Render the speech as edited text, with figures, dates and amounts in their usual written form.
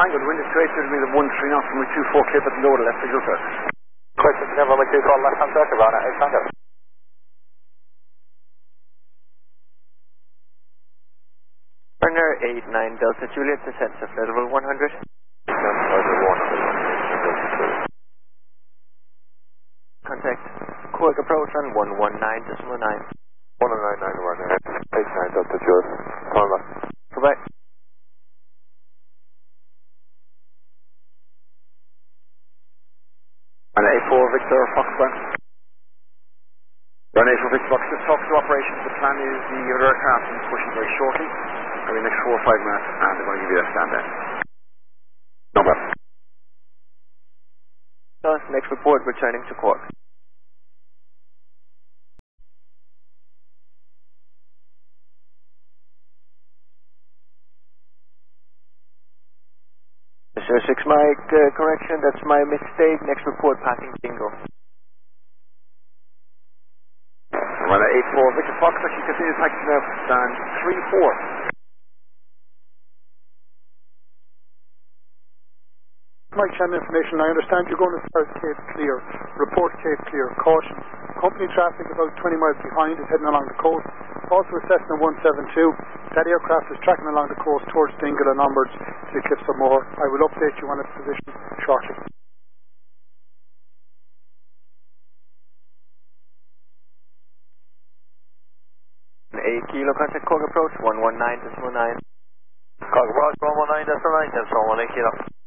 Tango, the wind is straight to me, the 1-3 knots from 24 clip at the lower left visual, sir. Question to November 2, call left hand circle, Rana 8 Tango. Runner 89 Delta Juliet, descent to flight level 100. Contact Cork approach on 119.9. 119, runner 89 Delta Juliet. Call back. Goodbye. And A4 Victor Foxtrot. Run A4 Victor Fox, just talk to operations. The plan is the other aircraft is pushing very shortly, for the next 4 or 5 minutes, and they're going to give you a stand down. Number. Next report returning to Cork. Sir 6 Mike, correction, that's my mistake. Next report passing Bingo. Run A4 Victor Fox, you can see the taxi now, stand 3-4. Mike Channel information. I understand you're going to start Cape Clear. Report Cape Clear. Caution. Company traffic about 20 miles behind is heading along the coast. Also a Cessna 172. That aircraft is tracking along the coast towards Dingle and onwards to the Cliffs of Moher. I will update you on its position shortly. A kilo contact Cork approach 119.9. Cork approach 119.9, 1 kilo.